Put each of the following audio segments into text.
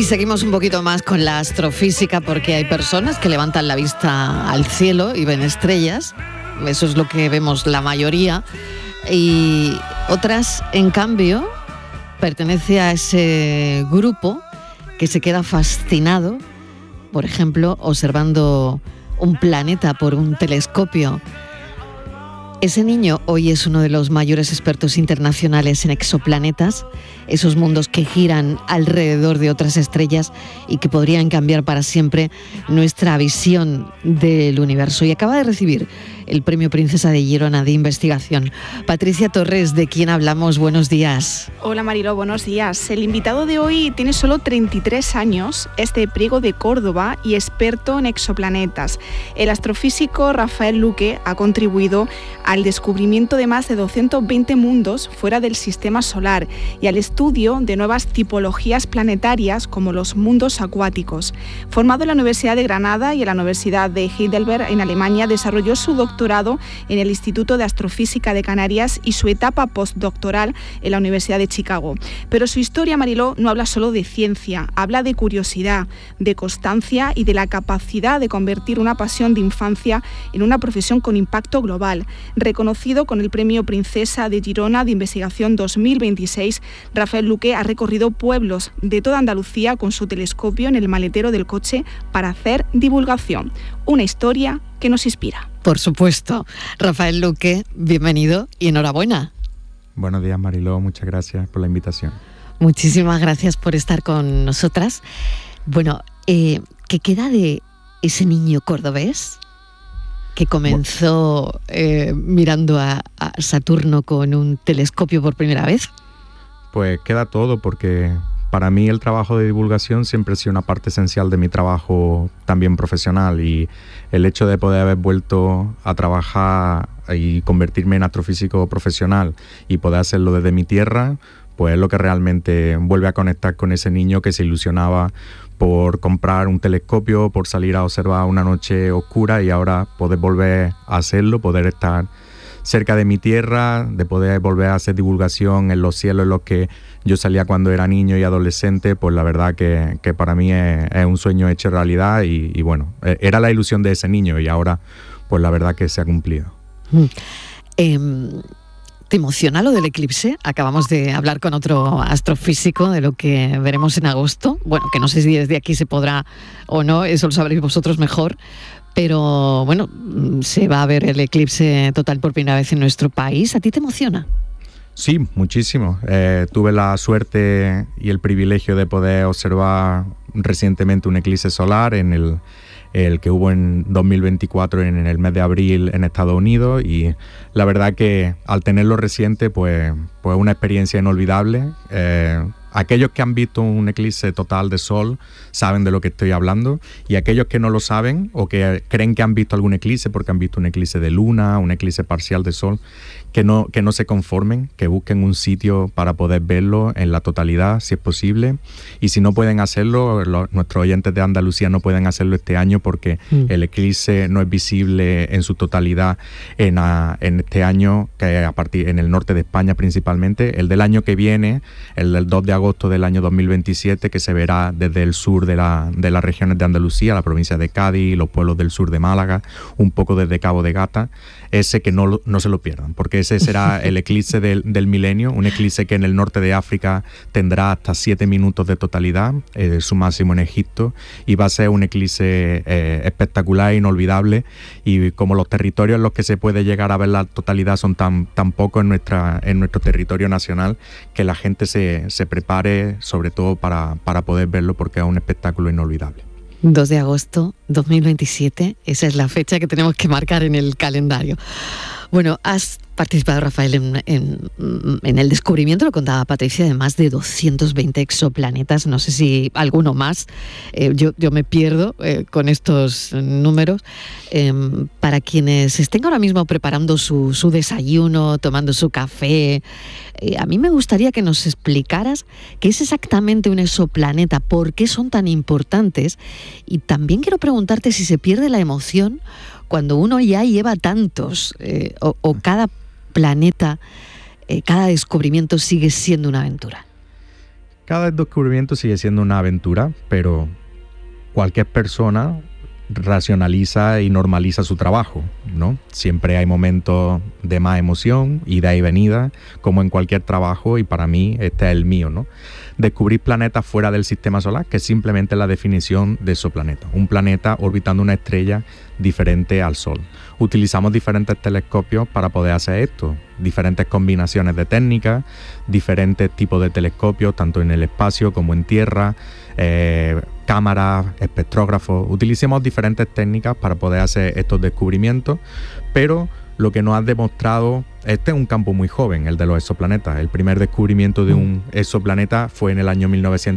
Y seguimos un poquito más con la astrofísica, porque hay personas que levantan la vista al cielo y ven estrellas. Eso es lo que vemos la mayoría. Y otras, en cambio, pertenece a ese grupo que se queda fascinado, por ejemplo, observando un planeta por un telescopio. Ese niño hoy es uno de los mayores expertos internacionales en exoplanetas, esos mundos que giran alrededor de otras estrellas y que podrían cambiar para siempre nuestra visión del universo. Y acaba de recibir el Premio Princesa de Girona de Investigación. Patricia Torres, ¿de quién hablamos? Buenos días. Hola Mariló, buenos días. El invitado de hoy tiene solo 33 años, es de Priego de Córdoba y experto en exoplanetas. El astrofísico Rafael Luque ha contribuido al descubrimiento de más de 220 mundos fuera del sistema solar y al estudio de nuevas tipologías planetarias como los mundos acuáticos. Formado en la Universidad de Granada y en la Universidad de Heidelberg en Alemania, desarrolló su doctorado en el Instituto de Astrofísica de Canarias y su etapa postdoctoral en la Universidad de Chicago. Pero su historia, Mariló, no habla solo de ciencia, habla de curiosidad, de constancia y de la capacidad de convertir una pasión de infancia en una profesión con impacto global. Reconocido con el Premio Princesa de Girona de Investigación 2026, Rafael Luque ha recorrido pueblos de toda Andalucía con su telescopio en el maletero del coche para hacer divulgación. Una historia que nos inspira. Por supuesto. Rafael Luque, bienvenido y enhorabuena. Buenos días, Mariló. Muchas gracias por la invitación. Muchísimas gracias por estar con nosotras. Bueno, ¿qué queda de ese niño cordobés que comenzó mirando a Saturno con un telescopio por primera vez? Pues queda todo, porque para mí el trabajo de divulgación siempre ha sido una parte esencial de mi trabajo también profesional, y el hecho de poder haber vuelto a trabajar y convertirme en astrofísico profesional y poder hacerlo desde mi tierra, pues es lo que realmente vuelve a conectar con ese niño que se ilusionaba por comprar un telescopio, por salir a observar una noche oscura, y ahora poder volver a hacerlo, poder estar cerca de mi tierra, de poder volver a hacer divulgación en los cielos en los que yo salía cuando era niño y adolescente. Pues la verdad que para mí es un sueño hecho realidad, y bueno, era la ilusión de ese niño, y ahora pues la verdad que se ha cumplido. ¿Te emociona lo del eclipse? Acabamos de hablar con otro astrofísico de lo que veremos en agosto. Bueno, que no sé si desde aquí se podrá o no, eso lo sabréis vosotros mejor. Pero bueno, se va a ver el eclipse total por primera vez en nuestro país. ¿A ti te emociona? Sí, muchísimo. Tuve la suerte y el privilegio de poder observar recientemente un eclipse solar en el que hubo en 2024 en el mes de abril en Estados Unidos, y la verdad que al tenerlo reciente pues una experiencia inolvidable. Aquellos que han visto un eclipse total de sol saben de lo que estoy hablando, y aquellos que no lo saben o que creen que han visto algún eclipse porque han visto un eclipse de luna, un eclipse parcial de sol, que no se conformen, que busquen un sitio para poder verlo en la totalidad, si es posible. Y si no pueden hacerlo, nuestros oyentes de Andalucía no pueden hacerlo este año, porque el eclipse no es visible en su totalidad en este año, que a partir en el norte de España principalmente. El del año que viene, el del 2 de agosto del año 2027, que se verá desde el sur de las regiones de Andalucía, la provincia de Cádiz, los pueblos del sur de Málaga, un poco desde Cabo de Gata. Ese que no se lo pierdan, porque ese será el eclipse del milenio, un eclipse que en el norte de África tendrá hasta 7 minutos de totalidad, su máximo en Egipto, y va a ser un eclipse espectacular, inolvidable. Y como los territorios en los que se puede llegar a ver la totalidad son tan pocos en nuestro territorio nacional, que la gente se prepare sobre todo para poder verlo, porque es un espectáculo inolvidable. 2 de agosto 2027, esa es la fecha que tenemos que marcar en el calendario. Bueno, has participado, Rafael, en el descubrimiento, lo contaba Patricia, de más de 220 exoplanetas, no sé si alguno más. Yo me pierdo con estos números. Para quienes estén ahora mismo preparando su desayuno, tomando su café, a mí me gustaría que nos explicaras qué es exactamente un exoplaneta, por qué son tan importantes, y también quiero preguntarte si se pierde la emoción cuando uno ya lleva tantos, o cada planeta, cada descubrimiento sigue siendo una aventura. Cada descubrimiento sigue siendo una aventura, pero cualquier persona racionaliza y normaliza su trabajo, ¿no? Siempre hay momentos de más emoción, ida y venida, como en cualquier trabajo, y para mí este es el mío, ¿no? Descubrir planetas fuera del sistema solar, que es simplemente la definición de exoplaneta, un planeta orbitando una estrella diferente al Sol. Utilizamos diferentes telescopios para poder hacer esto, diferentes combinaciones de técnicas, diferentes tipos de telescopios, tanto en el espacio como en tierra, cámaras, espectrógrafos. Utilicemos diferentes técnicas para poder hacer estos descubrimientos, pero lo que nos ha demostrado, este es un campo muy joven, el de los exoplanetas. El primer descubrimiento de un exoplaneta fue en el año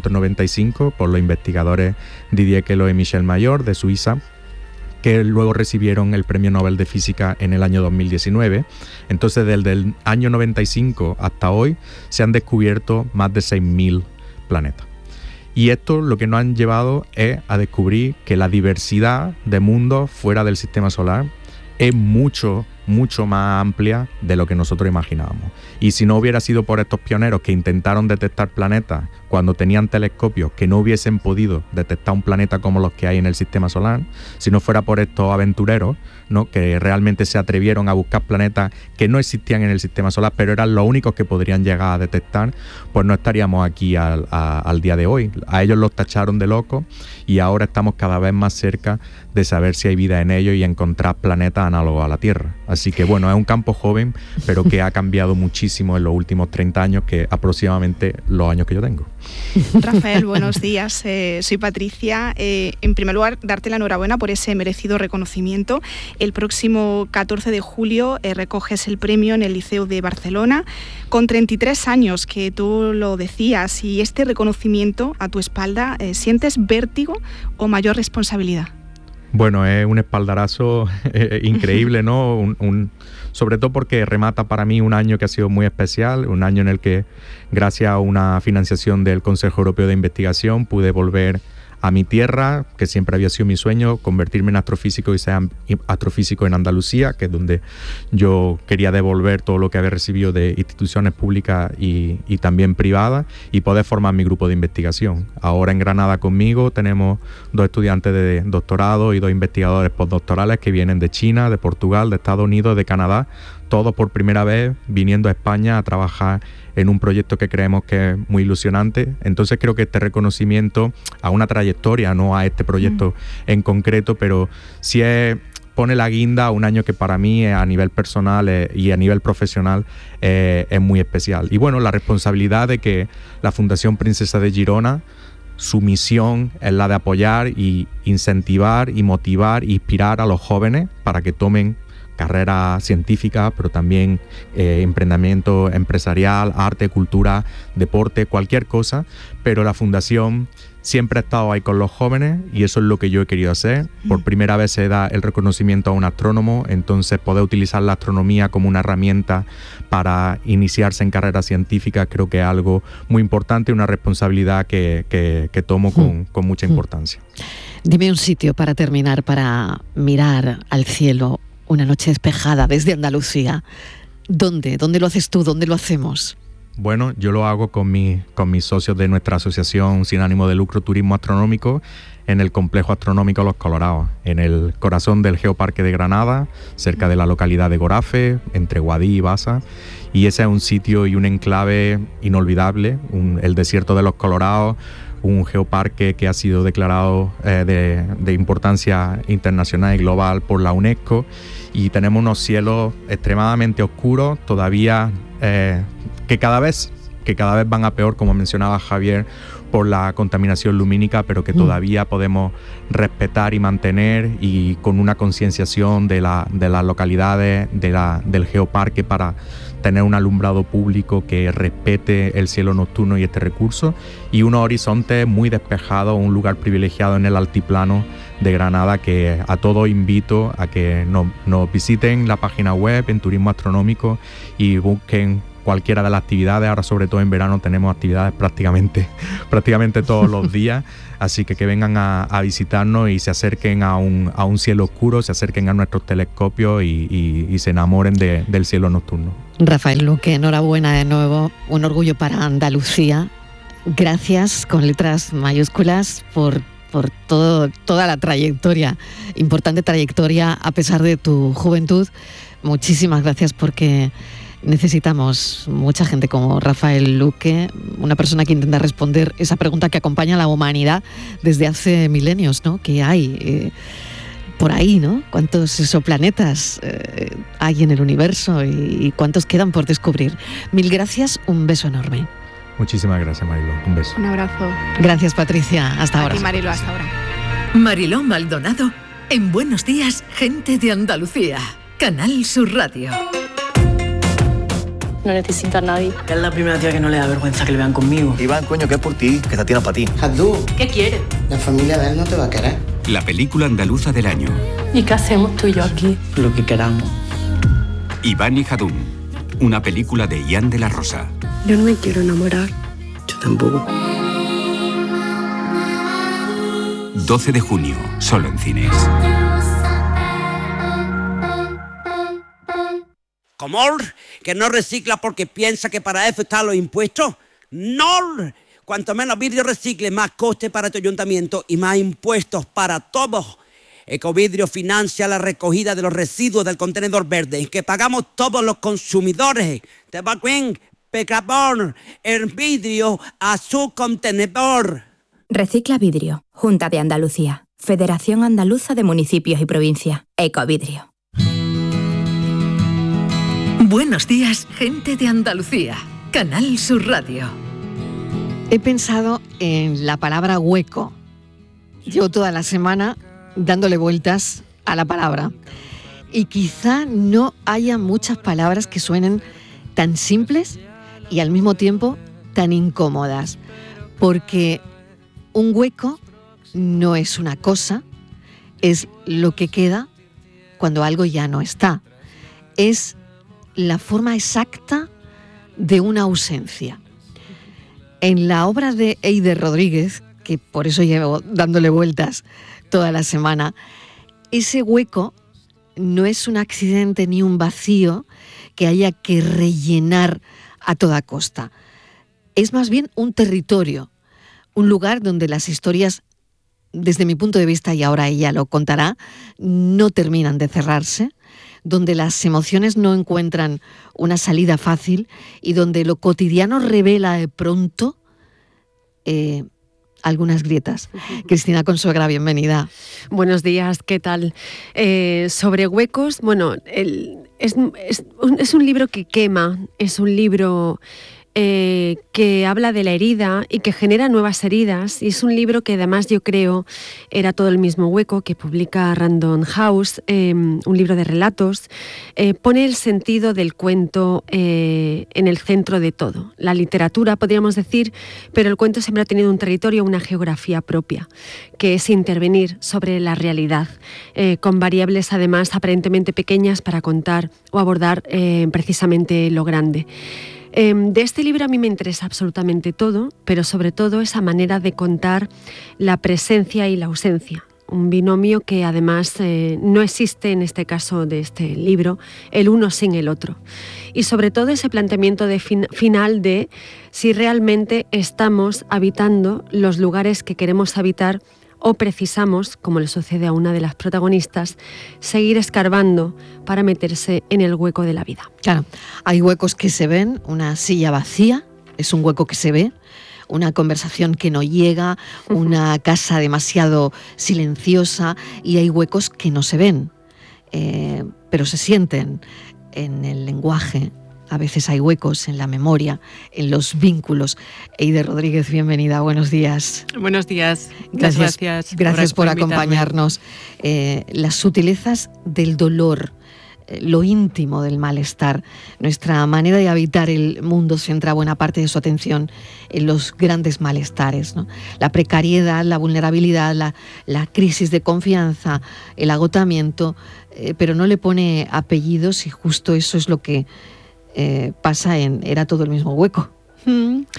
1995 por los investigadores Didier Queloz y Michel Mayor de Suiza, que luego recibieron el Premio Nobel de Física en el año 2019. Entonces, desde el año 95 hasta hoy, se han descubierto más de 6.000 planetas. Y esto lo que nos han llevado es a descubrir que la diversidad de mundos fuera del sistema solar es mucho más amplia de lo que nosotros imaginábamos. Y si no hubiera sido por estos pioneros que intentaron detectar planetas cuando tenían telescopios que no hubiesen podido detectar un planeta como los que hay en el sistema solar, si no fuera por estos aventureros, ¿no?, que realmente se atrevieron a buscar planetas que no existían en el sistema solar, pero eran los únicos que podrían llegar a detectar, pues no estaríamos aquí al día de hoy. A ellos los tacharon de locos y ahora estamos cada vez más cerca de saber si hay vida en ellos y encontrar planetas análogos a la Tierra. Así que bueno, es un campo joven, pero que ha cambiado muchísimo en los últimos 30 años, que aproximadamente los años que yo tengo. Rafael, buenos días. Soy Patricia. En primer lugar, darte la enhorabuena por ese merecido reconocimiento. El próximo 14 de julio recoges el premio en el Liceu de Barcelona, con 33 años, que tú lo decías, y este reconocimiento a tu espalda, ¿sientes vértigo o mayor responsabilidad? Bueno, es un espaldarazo increíble, ¿no? Sobre todo porque remata para mí un año que ha sido muy especial, un año en el que, gracias a una financiación del Consejo Europeo de Investigación, pude volver a mi tierra, que siempre había sido mi sueño, convertirme en astrofísico y ser astrofísico en Andalucía, que es donde yo quería devolver todo lo que había recibido de instituciones públicas y también privadas, y poder formar mi grupo de investigación. Ahora en Granada conmigo tenemos 2 estudiantes de doctorado y 2 investigadores postdoctorales que vienen de China, de Portugal, de Estados Unidos, de Canadá, todos por primera vez viniendo a España a trabajar en un proyecto que creemos que es muy ilusionante. Entonces creo que este reconocimiento a una trayectoria, no a este proyecto en concreto, pero sí pone la guinda a un año que para mí a nivel personal y a nivel profesional es muy especial. Y bueno, la responsabilidad de que la Fundación Princesa de Girona, su misión es la de apoyar y incentivar y motivar e inspirar a los jóvenes para que tomen carrera científica, pero también emprendimiento empresarial, arte, cultura, deporte, cualquier cosa. Pero la fundación siempre ha estado ahí con los jóvenes y eso es lo que yo he querido hacer. Por primera vez se da el reconocimiento a un astrónomo, entonces poder utilizar la astronomía como una herramienta para iniciarse en carreras científicas creo que es algo muy importante y una responsabilidad que tomo con mucha importancia. Dime un sitio para terminar, para mirar al cielo una noche despejada desde Andalucía. ¿Dónde? ¿Dónde lo haces tú? ¿Dónde lo hacemos? Bueno, yo lo hago con mis socios de nuestra asociación sin ánimo de lucro Turismo Astronómico en el Complejo Astronómico Los Colorados, en el corazón del Geoparque de Granada, cerca de la localidad de Gorafe, entre Guadí y Baza. Y ese es un sitio y un enclave inolvidable, el desierto de Los Colorados, un geoparque que ha sido declarado de importancia internacional y global por la UNESCO, y tenemos unos cielos extremadamente oscuros, todavía que cada vez van a peor, como mencionaba Javier, por la contaminación lumínica, pero que todavía podemos respetar y mantener, y con una concienciación de las localidades del geoparque para tener un alumbrado público que respete el cielo nocturno y este recurso, y unos horizontes muy despejados, un lugar privilegiado en el altiplano de Granada, que a todos invito a que nos visiten la página web en Turismo Astronómico y busquen cualquiera de las actividades. Ahora, sobre todo en verano, tenemos actividades prácticamente todos los días, así que vengan a visitarnos y se acerquen a un cielo oscuro, se acerquen a nuestros telescopios y se enamoren del cielo nocturno. Rafael Luque, enhorabuena de nuevo, un orgullo para Andalucía, Gracias, con letras mayúsculas, por toda la trayectoria, importante trayectoria a pesar de tu juventud. Muchísimas gracias, porque necesitamos mucha gente como Rafael Luque, una persona que intenta responder esa pregunta que acompaña a la humanidad desde hace milenios, ¿no? ¿Qué hay por ahí, ¿no? ¿Cuántos exoplanetas hay en el universo y cuántos quedan por descubrir? Mil gracias, un beso enorme. Muchísimas gracias, Mariló. Un beso. Un abrazo. Gracias, Patricia. Hasta ahora. Y Mariló, hasta ahora. Mariló Maldonado en Buenos Días, Gente de Andalucía. Canal Sur Radio. No necesita a nadie. Es la primera tía que no le da vergüenza que le vean conmigo. Iván, coño, que es por ti, que esta tía no para ti. Jandú, ¿Qué quiere? la familia de él no te va a querer. La película andaluza del año. ¿Y qué hacemos tú y yo aquí? Lo que queramos. Iván y Jadún. Una película de Ian de la Rosa. Yo no me quiero enamorar. Yo tampoco. 12 de junio, solo en cines. ¿Cómo? ¿Que no recicla porque piensa que para eso están los impuestos? ¡No! Cuanto menos vidrio recicle, más coste para tu ayuntamiento y más impuestos para todos. Ecovidrio financia la recogida de los residuos del contenedor verde que pagamos todos los consumidores. Te va bien, pecador, el vidrio a su contenedor. Recicla Vidrio, Junta de Andalucía, Federación Andaluza de Municipios y Provincias, Ecovidrio. Buenos días, Gente de Andalucía. Canal Sur Radio. He pensado en la palabra hueco. Llevo toda la semana dándole vueltas a la palabra. Y quizá no haya muchas palabras que suenen tan simples y al mismo tiempo tan incómodas. Porque un hueco no es una cosa, es lo que queda cuando algo ya no está. Es la forma exacta de una ausencia. En la obra de Eider Rodríguez, que por eso llevo dándole vueltas toda la semana, ese hueco no es un accidente ni un vacío que haya que rellenar a toda costa. Es más bien un territorio, un lugar donde las historias, desde mi punto de vista, y ahora ella lo contará, no terminan de cerrarse, donde las emociones no encuentran una salida fácil y donde lo cotidiano revela de pronto algunas grietas. Cristina Consuegra, bienvenida. Buenos días, ¿qué tal? Sobre huecos, bueno, es un libro que quema, es un libro que habla de la herida y que genera nuevas heridas, y es un libro que además yo creo era todo el mismo hueco, que publica Random House, un libro de relatos. Pone el sentido del cuento en el centro de todo. La literatura, podríamos decir, pero el cuento siempre ha tenido un territorio, una geografía propia, que es intervenir sobre la realidad, con variables además aparentemente pequeñas para contar o abordar precisamente lo grande. De este libro a mí me interesa absolutamente todo, pero sobre todo esa manera de contar la presencia y la ausencia. Un binomio que además no existe en este caso de este libro, el uno sin el otro. Y sobre todo ese planteamiento de final de si realmente estamos habitando los lugares que queremos habitar o precisamos, como le sucede a una de las protagonistas, seguir escarbando para meterse en el hueco de la vida. Claro, hay huecos que se ven, una silla vacía es un hueco que se ve, una conversación que no llega, una casa demasiado silenciosa, y hay huecos que no se ven, pero se sienten en el lenguaje. A veces hay huecos en la memoria, en los vínculos. Eider Rodríguez, bienvenida, buenos días. Buenos días, gracias por acompañarnos. Las sutilezas del dolor, lo íntimo del malestar. Nuestra manera de habitar el mundo centra buena parte de su atención en los grandes malestares, ¿no? La precariedad, la vulnerabilidad, la crisis de confianza, el agotamiento, pero no le pone apellidos, y justo eso es lo que pasa en Era todo el mismo hueco.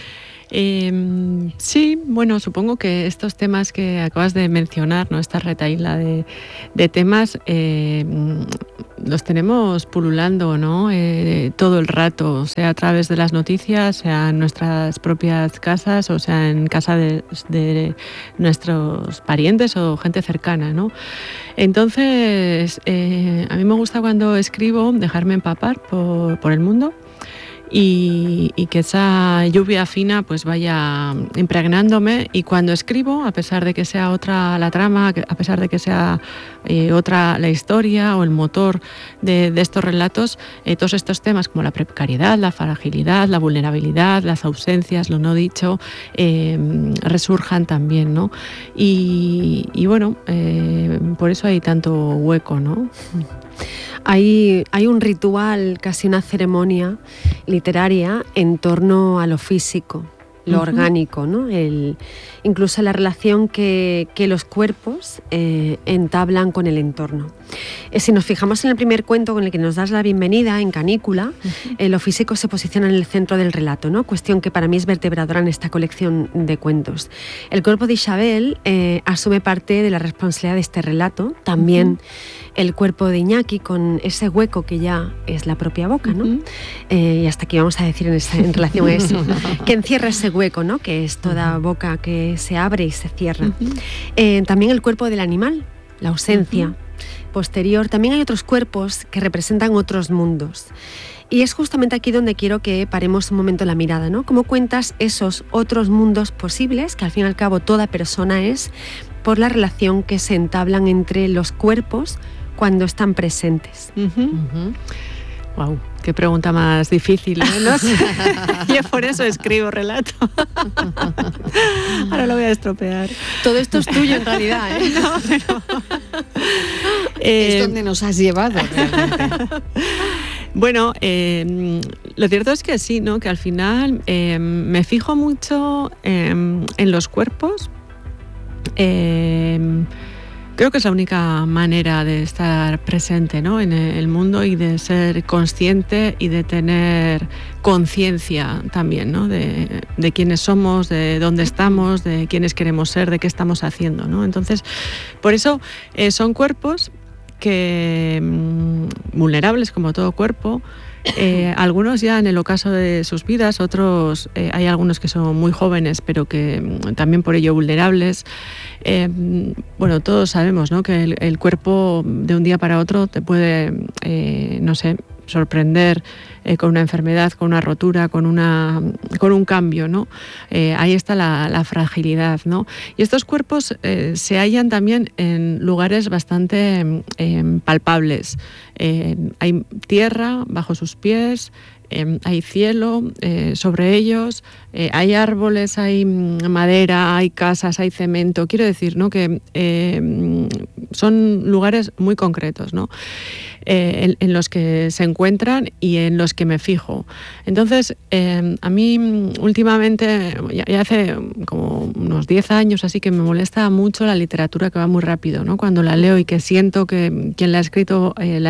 Sí, bueno, supongo que estos temas que acabas de mencionar, ¿no? Esta retahíla de temas, los tenemos pululando, ¿no? Todo el rato, sea a través de las noticias, sea en nuestras propias casas, o sea en casa de nuestros parientes o gente cercana, ¿no? Entonces, a mí me gusta cuando escribo dejarme empapar por el mundo. Y que esa lluvia fina pues vaya impregnándome, y cuando escribo, a pesar de que sea otra la trama, a pesar de que sea otra la historia o el motor de estos relatos, todos estos temas como la precariedad, la fragilidad, la vulnerabilidad, las ausencias, lo no dicho, resurjan también, ¿no? Y bueno, por eso hay tanto hueco, ¿no? Hay un ritual, casi una ceremonia literaria en torno a lo físico, lo orgánico, ¿no? Incluso la relación que los cuerpos entablan con el entorno. Si nos fijamos en el primer cuento con el que nos das la bienvenida, en Canícula, lo físico se posiciona en el centro del relato, ¿no? Cuestión que para mí es vertebradora en esta colección de cuentos. El cuerpo de Isabel asume parte de la responsabilidad de este relato, también el cuerpo de Iñaki, con ese hueco que ya es la propia boca, ¿no? Y hasta aquí vamos a decir en relación a eso, que encierra ese hueco, ¿no? Que es toda boca que se abre y se cierra. También el cuerpo del animal, la ausencia posterior. También hay otros cuerpos que representan otros mundos. Y es justamente aquí donde quiero que paremos un momento la mirada, ¿no? ¿Cómo cuentas esos otros mundos posibles, que al fin y al cabo toda persona es, por la relación que se entablan entre los cuerpos cuando están presentes? Wow, qué pregunta más difícil, ¿eh? No sé. Yo por eso escribo relato. Ahora lo voy a estropear. Todo esto es tuyo en realidad, ¿eh? No, pero... es donde nos has llevado realmente. Bueno, lo cierto es que sí, ¿no? Que al final me fijo mucho en los cuerpos. Creo que es la única manera de estar presente, ¿no? En el mundo, y de ser consciente y de tener conciencia también, ¿no? De quiénes somos, de dónde estamos, de quiénes queremos ser, de qué estamos haciendo, ¿no? Entonces, por eso son cuerpos que vulnerables, como todo cuerpo. Algunos ya en el ocaso de sus vidas, otros hay algunos que son muy jóvenes, pero que también por ello vulnerables. Bueno, todos sabemos, ¿no? Que el cuerpo de un día para otro te puede, no sé, sorprender con una enfermedad, con una rotura, con un cambio, ¿no? Ahí está la fragilidad, ¿no? Y estos cuerpos se hallan también en lugares bastante palpables. Hay tierra bajo sus pies, hay cielo sobre ellos, hay árboles, hay madera, hay casas, hay cemento. Quiero decir, ¿no? Que son lugares muy concretos, ¿no? En los que se encuentran y en los que me fijo. Entonces, a mí últimamente, ya hace como unos 10 años así, que me molesta mucho la literatura que va muy rápido, ¿no? Cuando la leo y que siento que quien la ha escrito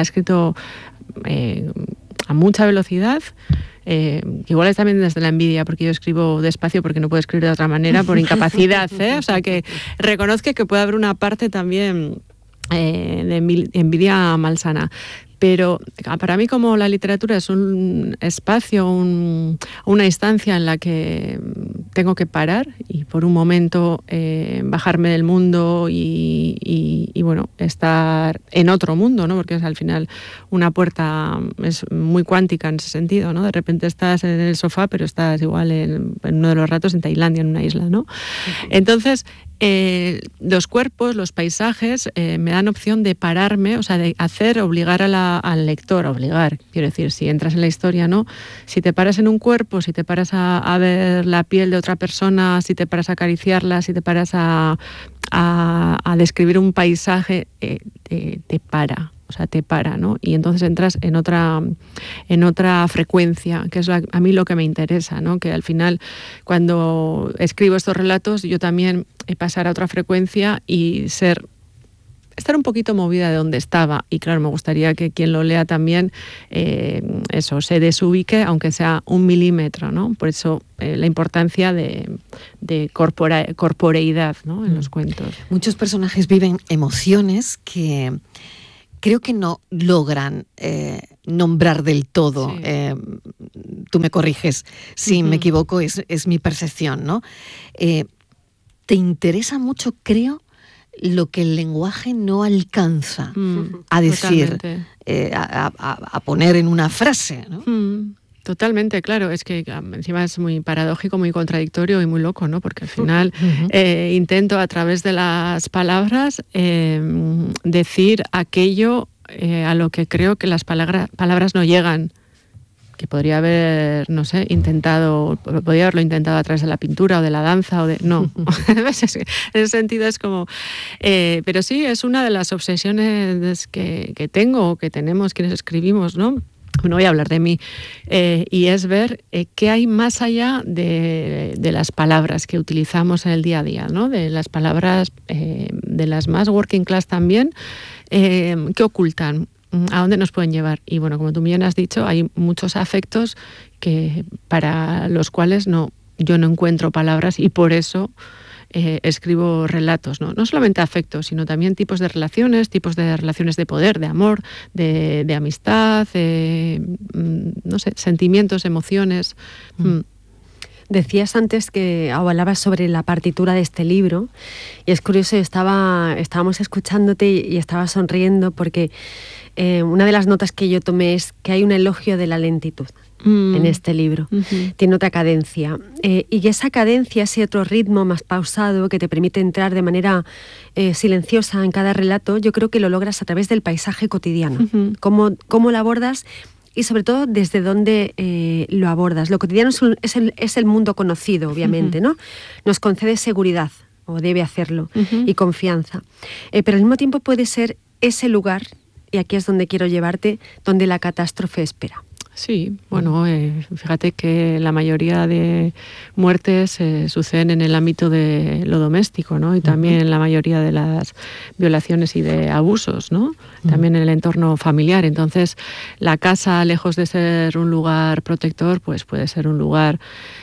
a mucha velocidad. Igual es también desde la envidia, porque yo escribo despacio porque no puedo escribir de otra manera por incapacidad, ¿eh? O sea, que reconozco que puede haber una parte también de envidia malsana. Pero para mí, como la literatura es un espacio, una instancia en la que tengo que parar y por un momento bajarme del mundo y bueno, estar en otro mundo, ¿no? Porque es al final una puerta, es muy cuántica en ese sentido, ¿no? De repente estás en el sofá, pero estás igual en uno de los ratos en Tailandia, en una isla, ¿no? Entonces, los cuerpos, los paisajes me dan opción de pararme, o sea, de obligar al lector, quiero decir, si entras en la historia, ¿no? Si te paras en un cuerpo, si te paras a ver la piel de otra persona, si te paras a acariciarla, si te paras a describir un paisaje, te para. O sea, te para, ¿no? Y entonces entras en otra frecuencia, que es a mí lo que me interesa, ¿no? Que al final, cuando escribo estos relatos, yo también pasar a otra frecuencia y ser estar un poquito movida de donde estaba. Y claro, me gustaría que quien lo lea también se desubique, aunque sea 1 milímetro, ¿no? Por eso la importancia de corporeidad, ¿no? En los cuentos. Muchos personajes viven emociones que creo que no logran nombrar del todo. Sí. Tú me corriges si me equivoco, es mi percepción, ¿no? Te interesa mucho, creo, lo que el lenguaje no alcanza a decir, a poner en una frase, ¿no? Totalmente, claro. Es que encima es muy paradójico, muy contradictorio y muy loco, ¿no? Porque al final intento a través de las palabras decir aquello a lo que creo que las palabras no llegan. Que podría haber, no sé, podría haberlo intentado a través de la pintura o de la danza o de... No, en ese sentido es como... pero sí, es una de las obsesiones que tengo o que tenemos quienes escribimos, ¿no? No voy a hablar de mí, y es ver qué hay más allá de las palabras que utilizamos en el día a día, ¿no? De las palabras, de las más working class también, que ocultan. ¿A dónde nos pueden llevar? Y bueno, como tú bien has dicho, hay muchos afectos que para los cuales yo no encuentro palabras y por eso escribo relatos, ¿no? No solamente afectos, sino también tipos de relaciones de poder, de amor, de amistad, no sé, sentimientos, emociones. Decías antes que hablabas sobre la partitura de este libro y es curioso, estábamos escuchándote y estaba sonriendo porque una de las notas que yo tomé es que hay un elogio de la lentitud en este libro. Tiene otra cadencia. Y esa cadencia, ese otro ritmo más pausado que te permite entrar de manera silenciosa en cada relato, yo creo que lo logras a través del paisaje cotidiano. Cómo lo abordas y sobre todo desde dónde lo abordas. Lo cotidiano es el mundo conocido, obviamente, ¿no? Nos concede seguridad, o debe hacerlo, y confianza. Pero al mismo tiempo puede ser ese lugar, y aquí es donde quiero llevarte, donde la catástrofe espera. Sí, bueno, fíjate que la mayoría de muertes suceden en el ámbito de lo doméstico, ¿no? Y también la mayoría de las violaciones y de abusos, ¿no? También en el entorno familiar. Entonces, la casa, lejos de ser un lugar protector, pues puede ser un lugar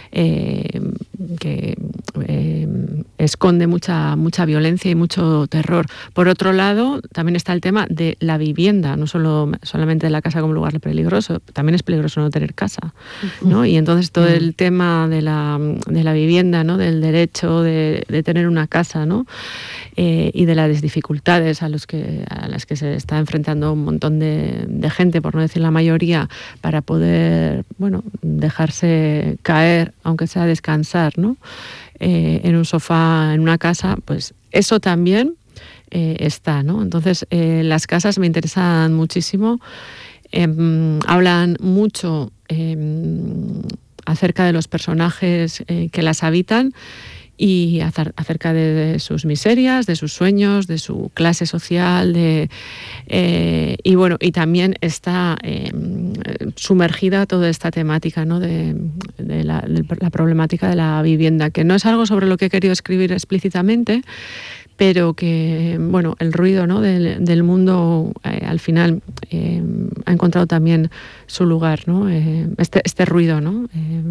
que esconde mucha violencia y mucho terror. Por otro lado, también está el tema de la vivienda, no solamente de la casa como lugar peligroso, también es peligroso no tener casa, ¿no? Y entonces todo el tema de la vivienda, ¿no? Del derecho de tener una casa, ¿no? Y de las dificultades a las que se está enfrentando un montón de gente, por no decir la mayoría, para poder, bueno, dejarse caer, aunque sea descansar, ¿no? En un sofá, en una casa, pues eso también está, ¿no? Entonces, las casas me interesan muchísimo. Hablan mucho acerca de los personajes que las habitan y acerca de sus miserias, de sus sueños, de su clase social, y bueno, y también está sumergida toda esta temática, ¿no? de la problemática de la vivienda, que no es algo sobre lo que he querido escribir explícitamente, pero que, bueno, el ruido, ¿no? del mundo al final ha encontrado también su lugar, ¿no? Este ruido, ¿no?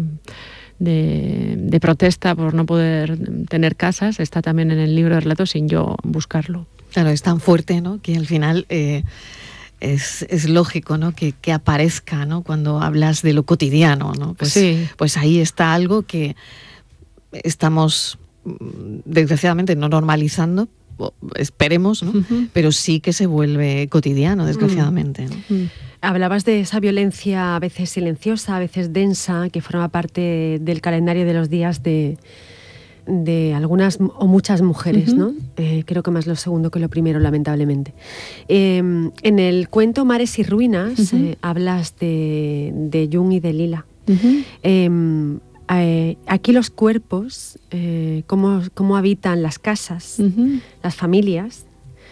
De protesta por no poder tener casas está también en el libro de relatos sin yo buscarlo. Claro, es tan fuerte, ¿no? Que al final es lógico, ¿no? que aparezca, ¿no? Cuando hablas de lo cotidiano, ¿no? Pues, sí. Pues ahí está algo que estamos desgraciadamente no normalizando, esperemos, ¿no? Pero sí que se vuelve cotidiano, desgraciadamente, ¿no? Hablabas de esa violencia a veces silenciosa, a veces densa, que forma parte del calendario de los días de algunas o muchas mujeres, ¿no? Creo que más lo segundo que lo primero, lamentablemente. En el cuento Mares y Ruinas hablas de Jung y de Lila. Aquí los cuerpos, cómo habitan las casas, las familias,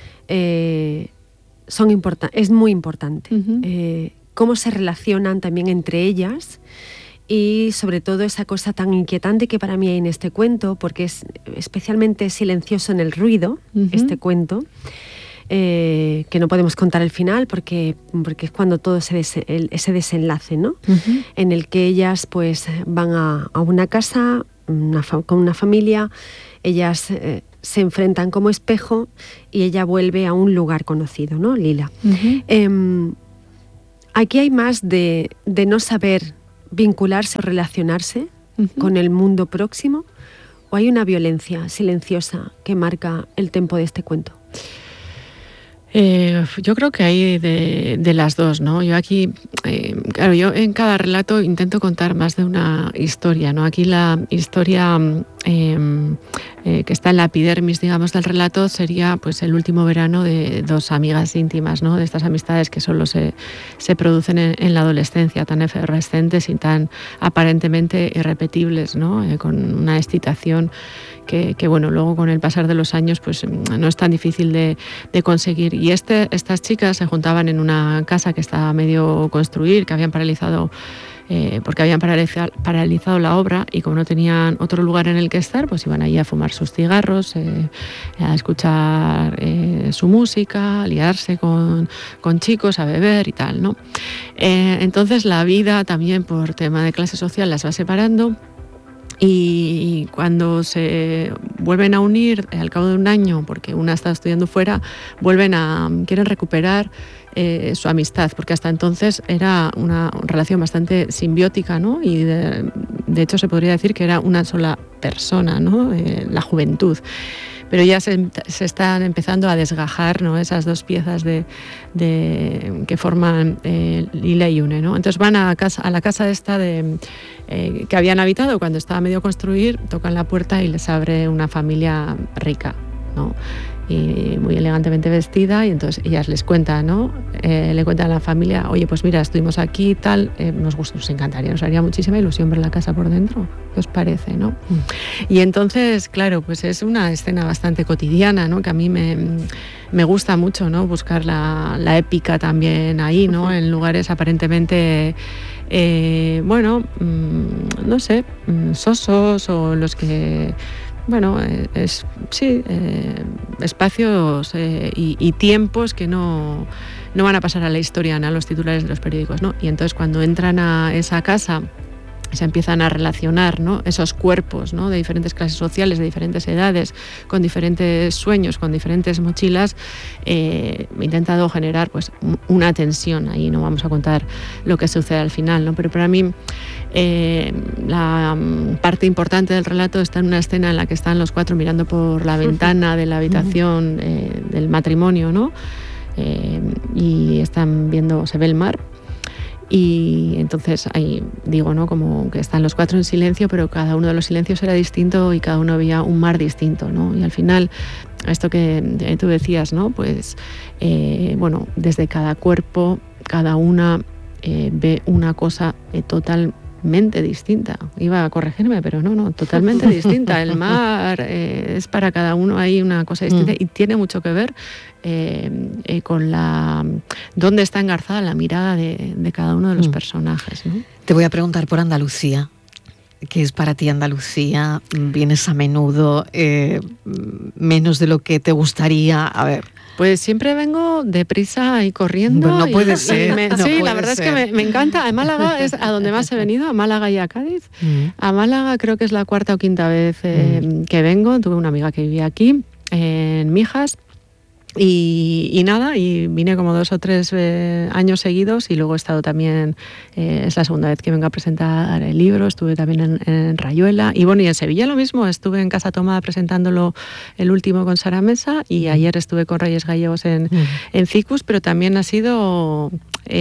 es muy importante. Cómo se relacionan también entre ellas y sobre todo esa cosa tan inquietante que para mí hay en este cuento, porque es especialmente silencioso en el ruido, este cuento. que no podemos contar el final porque es cuando todo ese desenlace, ¿no? En el que ellas pues van a una casa con una familia, ellas se enfrentan como espejo y ella vuelve a un lugar conocido, ¿no? Lila. Aquí hay más de no saber vincularse o relacionarse con el mundo próximo, o hay una violencia silenciosa que marca el tempo de este cuento. Yo creo que hay de las dos, ¿no? Yo aquí, claro, yo en cada relato intento contar más de una historia, ¿no? Aquí la historia que está en la epidermis, digamos, del relato sería pues el último verano de dos amigas íntimas, ¿no? De estas amistades que solo se producen en la adolescencia, tan efervescentes y tan aparentemente irrepetibles, ¿no? Con una excitación que bueno, luego con el pasar de los años pues no es tan difícil de conseguir. Y estas chicas se juntaban en una casa que estaba a medio construir, que habían paralizado porque habían paralizado la obra, y como no tenían otro lugar en el que estar, pues iban allí a fumar sus cigarros, a escuchar su música, a liarse con chicos, a beber y tal, ¿no? Entonces la vida también por tema de clase social las va separando. Y cuando se vuelven a unir al cabo de un año, porque una está estudiando fuera, quieren recuperar su amistad, porque hasta entonces era una relación bastante simbiótica, ¿no? Y de hecho se podría decir que era una sola persona, ¿no? La juventud. Pero ya se están empezando a desgajar, ¿no? Esas dos piezas que forman Lila y Une, ¿no? Entonces van a la casa esta que habían habitado cuando estaba medio construir, tocan la puerta y les abre una familia rica, ¿no? Y muy elegantemente vestida, y entonces ellas les cuentan, ¿no? Le cuentan a la familia, oye, pues mira, estuvimos aquí y tal, nos encantaría, nos haría muchísima ilusión ver la casa por dentro, ¿qué os parece, no? Y entonces, claro, pues es una escena bastante cotidiana, ¿no? Que a mí me gusta mucho, ¿no? Buscar la épica también ahí, ¿no? En lugares aparentemente no sé, sosos, o los que, bueno, espacios y tiempos que no van a pasar a la historia, a los titulares de los periódicos, ¿no? Y entonces cuando entran a esa casa se empiezan a relacionar, ¿no? Esos cuerpos, ¿no? De diferentes clases sociales, de diferentes edades, con diferentes sueños, con diferentes mochilas. He intentado generar pues una tensión ahí. No vamos a contar lo que sucede al final, ¿no? Pero para mí la parte importante del relato está en una escena en la que están los cuatro mirando por la ventana de la habitación del matrimonio, ¿no? Y están viendo, se ve el mar. Y entonces ahí digo, ¿no? Como que están los cuatro en silencio, pero cada uno de los silencios era distinto y cada uno veía un mar distinto, ¿no? Y al final, esto que tú decías, ¿no? Pues, desde cada cuerpo, cada una ve una cosa totalmente distinta. Iba a corregirme, pero no, totalmente distinta. El mar es para cada uno ahí una cosa distinta y tiene mucho que ver con dónde está engarzada la mirada de cada uno de los personajes, ¿no? Te voy a preguntar por Andalucía. ¿Qué es para ti Andalucía? ¿Vienes a menudo? ¿Menos de lo que te gustaría? A ver. Pues siempre vengo deprisa y corriendo. Pues no puede ser. La verdad es que me encanta. A Málaga es a donde más he venido, a Málaga y a Cádiz. A Málaga creo que es la cuarta o quinta vez que vengo. Tuve una amiga que vivía aquí, en Mijas. Y nada, y vine como 2 o 3 años seguidos, y luego he estado también, es la segunda vez que vengo a presentar el libro. Estuve también en Rayuela, y bueno, y en Sevilla lo mismo, estuve en Casa Tomada presentándolo el último con Sara Mesa, y ayer estuve con Reyes Gallegos en Cicus, pero también ha sido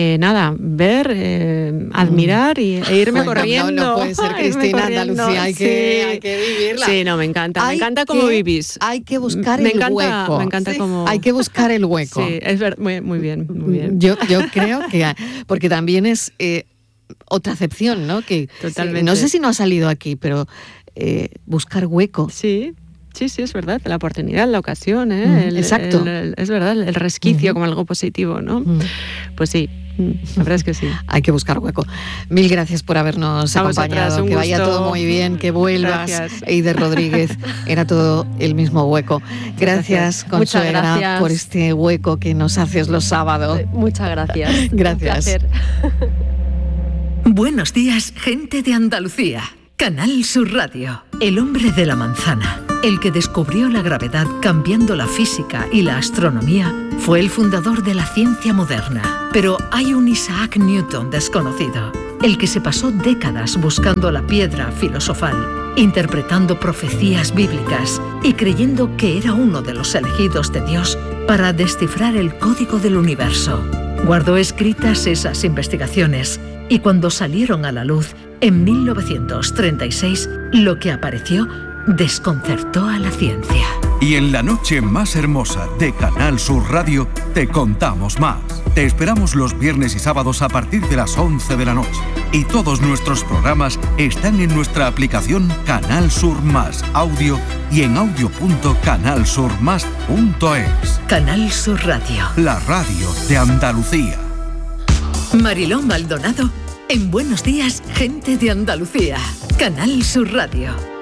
ver, admirar e irme corriendo. No puede ser, Cristina, Andalucía, hay que vivirla. Sí, no, me encanta cómo vivís. Hay que buscar el hueco. Me encanta cómo... Hay que buscar el hueco. Sí, es verdad, muy bien. Yo creo que, porque también es otra acepción, ¿no? Que totalmente. No sé si no ha salido aquí, pero buscar hueco. Sí, es verdad, la oportunidad, la ocasión, exacto. Es verdad, el resquicio como algo positivo, ¿no? Pues sí, La verdad es que sí. Hay que buscar hueco. Mil gracias por habernos acompañado. Que vaya todo muy bien, que vuelvas. Gracias. Eider Rodríguez, era todo el mismo hueco. Gracias, Consuegra, por este hueco que nos haces los sábados. Muchas gracias. Gracias. Buenos días, gente de Andalucía. Canal Sur Radio. El hombre de la manzana, el que descubrió la gravedad cambiando la física y la astronomía, fue el fundador de la ciencia moderna. Pero hay un Isaac Newton desconocido, el que se pasó décadas buscando la piedra filosofal, interpretando profecías bíblicas y creyendo que era uno de los elegidos de Dios para descifrar el código del universo. Guardó escritas esas investigaciones y cuando salieron a la luz, en 1936, lo que apareció desconcertó a la ciencia. Y en la noche más hermosa de Canal Sur Radio te contamos más. Te esperamos los viernes y sábados a partir de las 11 de la noche. Y todos nuestros programas están en nuestra aplicación Canal Sur Más Audio y en audio.canalsurmas.es. Canal Sur Radio. La radio de Andalucía. Mariló Maldonado en Buenos días, gente de Andalucía. Canal Sur Radio.